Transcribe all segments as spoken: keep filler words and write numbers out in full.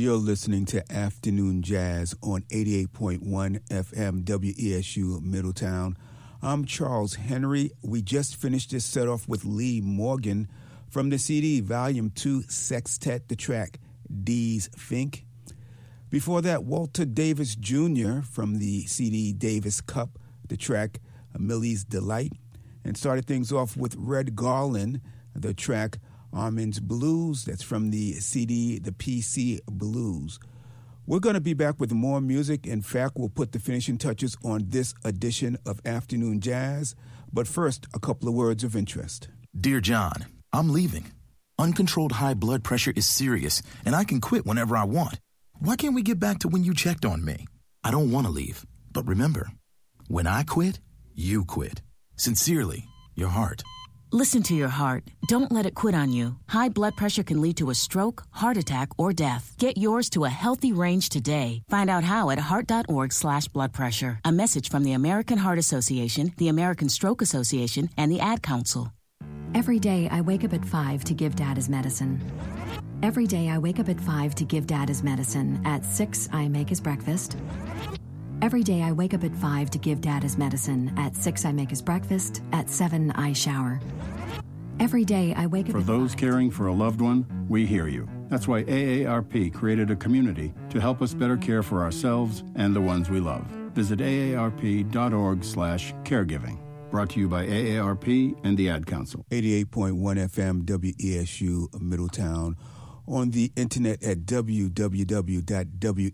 You're listening to Afternoon Jazz on eighty-eight point one F M W E S U Middletown. I'm Charles Henry. We just finished this set off with Lee Morgan from the C D Volume two Sextet, the track Dee's Fink. Before that, Walter Davis Junior from the C D Davis Cup, the track Millie's Delight. And started things off with Red Garland, the track Armin's Blues. That's from the C D The P C Blues. We're going to be back with more music. In fact, we'll put the finishing touches on this edition of Afternoon Jazz. But first, a couple of words of interest. Dear John, I'm leaving. Uncontrolled high blood pressure is serious, and I can quit whenever I want. Why can't we get back to when you checked on me? I don't want to leave. But remember, when I quit, you quit. Sincerely, your heart. Listen to your heart. Don't let it quit on you. High blood pressure can lead to a stroke, heart attack, or death. Get yours to a healthy range today. Find out how at heart.org slash blood pressure. A message from the American Heart Association, the American Stroke Association, and the Ad Council. Every day I wake up at five to give Dad his medicine. Every day I wake up at five to give Dad his medicine. At six, I make his breakfast. Every day I wake up at five to give Dad his medicine. At six, I make his breakfast. At seven, I shower. Every day I wake up For at those five. caring for a loved one, we hear you. That's why A A R P created a community to help us better care for ourselves and the ones we love. Visit aarp.org slash caregiving. Brought to you by A A R P and the Ad Council. eighty-eight point one F M W E S U Middletown. On the internet at w w w dot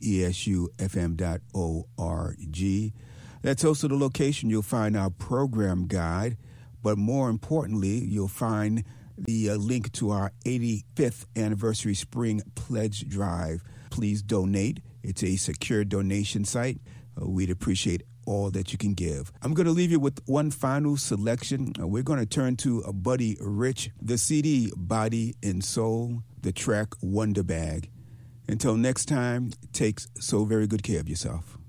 wesufm dot org. That's also the location you'll find our program guide, but more importantly, you'll find the uh, link to our eighty-fifth anniversary spring pledge drive. Please donate. It's a secure donation site. Uh, we'd appreciate all that you can give. I'm going to leave you with one final selection. Uh, we're going to turn to uh, Buddy Rich, the C D Body and Soul, the track Wonder Bag. Until next time, take so very good care of yourself.